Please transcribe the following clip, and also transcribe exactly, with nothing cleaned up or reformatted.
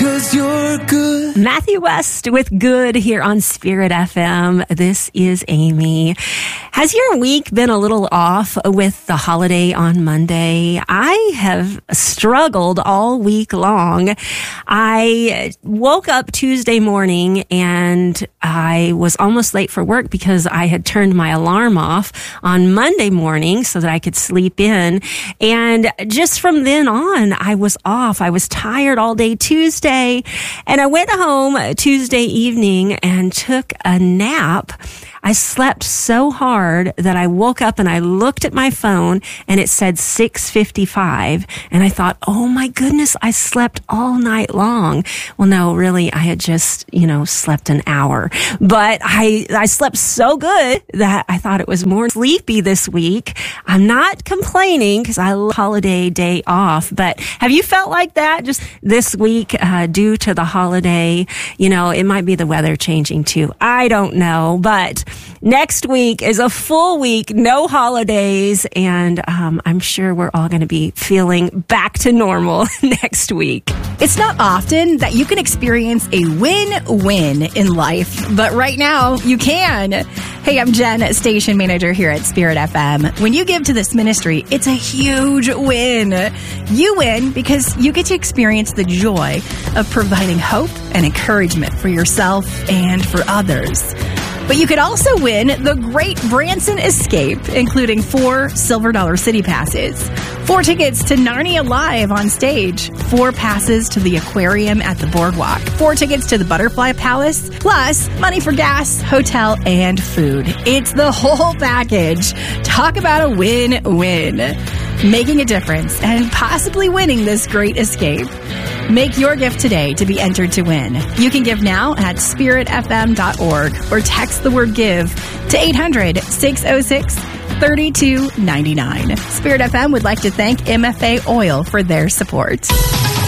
'cause you're good. Matthew West with Good here on Spirit F M. This is Amy. Has your week been a little off with the holiday on Monday? I have struggled all week long. I woke up Tuesday morning and I was almost late for work because I had turned my alarm off on Monday morning so that I could sleep in. And just from then on, I was off. I was tired all day Tuesday. And I went home Tuesday evening and took a nap. I slept so hard that I woke up and I looked at my phone and it said six fifty-five. And I thought, oh my goodness, I slept all night long. Well, no, really, I had just, you know, slept an hour. But I, I slept so good that I thought it was more sleepy this week. I'm not complaining because I love holiday day off. But have you felt like that just this week uh, due to the holiday? You know, it might be the weather changing too. I don't know. But next week is a full week, no holidays, and um, I'm sure we're all going to be feeling back to normal next week. It's not often that you can experience a win-win in life, but right now you can. Hey, I'm Jen, station manager here at Spirit F M. When you give to this ministry, it's a huge win. You win because you get to experience the joy of providing hope and encouragement for yourself and for others. But you could also win the Great Branson Escape, including four Silver Dollar City passes, four tickets to Narnia Live on stage, four passes to the aquarium at the boardwalk, four tickets to the Butterfly Palace, plus money for gas, hotel, and food. It's the whole package. Talk about a win-win. Making a difference and possibly winning this great escape. Make your gift today to be entered to win. You can give now at spirit f m dot org or text the word give to eight hundred, six oh six, three two nine nine. Spirit F M would like to thank M F A Oil for their support.